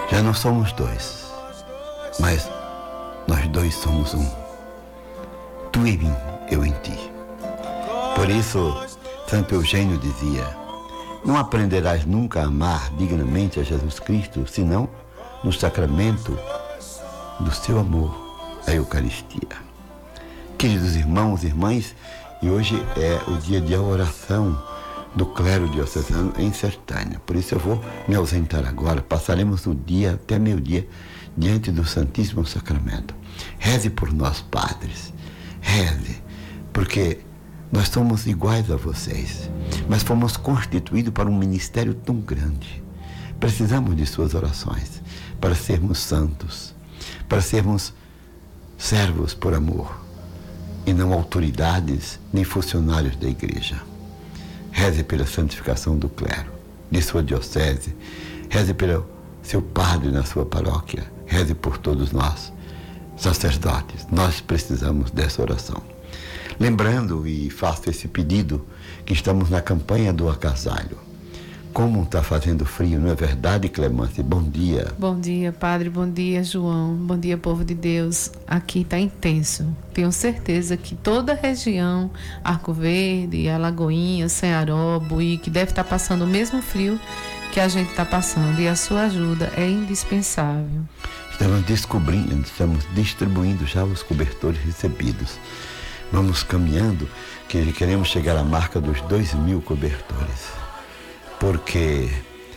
Já não somos dois, mas nós dois somos um. Tu em mim, eu em ti. Por isso, Santo Eugênio dizia: não aprenderás nunca a amar dignamente a Jesus Cristo, senão no sacramento do seu amor, a Eucaristia. Queridos irmãos e irmãs, e hoje é o dia de oração do clero diocesano em Sertânia. Por isso eu vou me ausentar agora. Passaremos o dia até meio-dia diante do Santíssimo Sacramento. Reze por nós, padres. Reze, porque nós somos iguais a vocês, mas fomos constituídos para um ministério tão grande. Precisamos de suas orações para sermos santos, para sermos servos por amor e não autoridades nem funcionários da igreja. Reze pela santificação do clero, de sua diocese. Reze pelo seu padre na sua paróquia. Reze por todos nós, sacerdotes. Nós precisamos dessa oração. Lembrando, e faço esse pedido, que estamos na campanha do agasalho. Como está fazendo frio, não é verdade, Clemence? Bom dia. Bom dia, padre. Bom dia, João. Bom dia, povo de Deus. Aqui está intenso. Tenho certeza que toda a região, Arco Verde, Alagoinha, Ceará, Buíque, deve estar passando o mesmo frio que a gente está passando. E a sua ajuda é indispensável. Estamos distribuindo já os cobertores recebidos. Vamos caminhando, que queremos chegar à marca dos 2.000 cobertores. Porque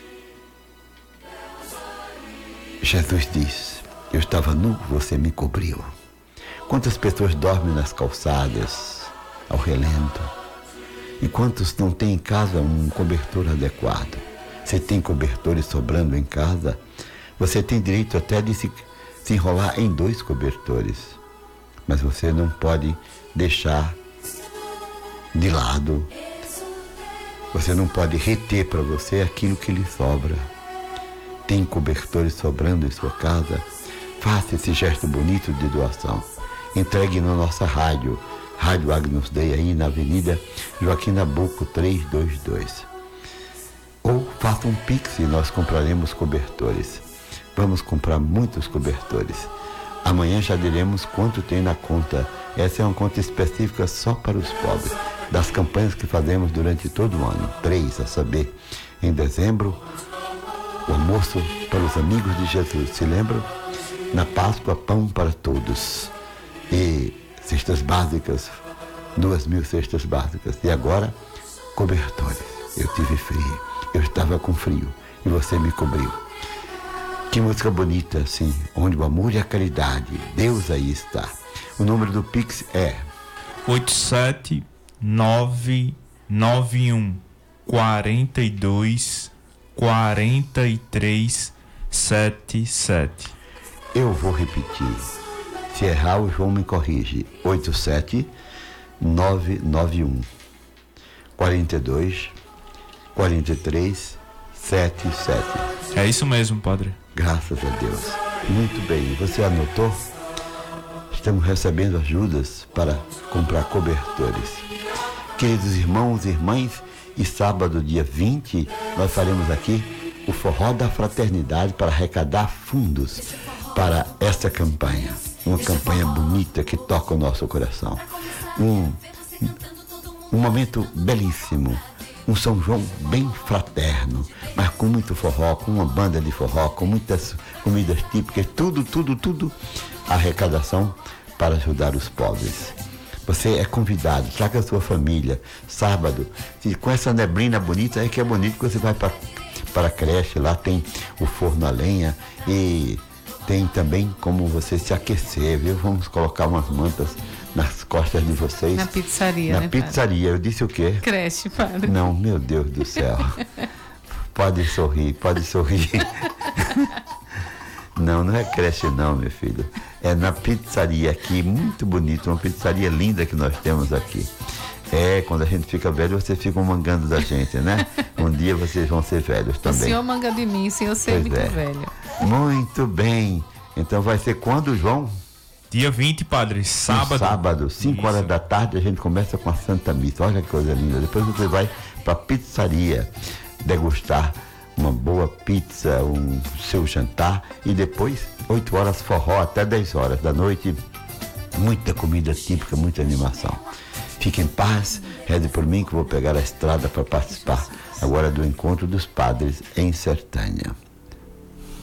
Jesus diz: eu estava nu, você me cobriu. Quantas pessoas dormem nas calçadas, ao relento? E quantos não têm em casa um cobertor adequado? Se tem cobertores sobrando em casa, você tem direito até de se enrolar em 2 cobertores. Mas você não pode deixar de lado. Você não pode reter para você aquilo que lhe sobra. Tem cobertores sobrando em sua casa? Faça esse gesto bonito de doação. Entregue na nossa rádio Agnus Dei, aí na Avenida Joaquim Nabuco 322. Ou faça um Pix e nós compraremos cobertores. Vamos comprar muitos cobertores. Amanhã já diremos quanto tem na conta. Essa é uma conta específica só para os pobres, das campanhas que fazemos durante todo o ano. 3, a saber, em dezembro, o almoço para os amigos de Jesus. Se lembram? Na Páscoa, pão para todos. E cestas básicas, 2.000 cestas básicas. E agora, cobertores. Eu tive frio, eu estava com frio e você me cobriu. Que música bonita, assim, onde o amor e a caridade, Deus aí está. O número do Pix é 87991 42 43 77. Eu vou repetir. Se errar, o João me corrige. 87991 42 43 77. É isso mesmo, padre. Graças a Deus. Muito bem. Você anotou? Estamos recebendo ajudas para comprar cobertores. Queridos irmãos e irmãs, e sábado, dia 20, nós faremos aqui o Forró da Fraternidade para arrecadar fundos para esta campanha. Uma campanha bonita que toca o nosso coração. Um momento belíssimo. Um São João bem fraterno, mas com muito forró, com uma banda de forró, com muitas comidas típicas, tudo, arrecadação para ajudar os pobres. Você é convidado, traga a sua família, sábado, e com essa neblina bonita, é que é bonito que você vai para a creche, lá tem o forno a lenha e tem também como você se aquecer, viu? Vamos colocar umas mantas nas costas de vocês. Na pizzaria, Na pizzaria, padre? Eu disse o quê? Creche, padre. Não, meu Deus do céu. Pode sorrir. Não é creche não, meu filho. É na pizzaria aqui, muito bonito, uma pizzaria linda que nós temos aqui. Quando a gente fica velho, vocês ficam mangando da gente, né? Um dia vocês vão ser velhos também. O senhor manga de mim, sim, eu sei muito velho. Muito bem. Então vai ser quando, João? Dia 20, padre, sábado. Sábado, 5 horas da tarde, a gente começa com a Santa Missa. Olha que coisa linda. Depois você vai para a pizzaria degustar uma boa pizza, um seu jantar e depois 8 horas forró até 10 horas da noite, muita comida típica, muita animação. Fique em paz, reze por mim que vou pegar a estrada para participar agora do Encontro dos Padres em Sertânia.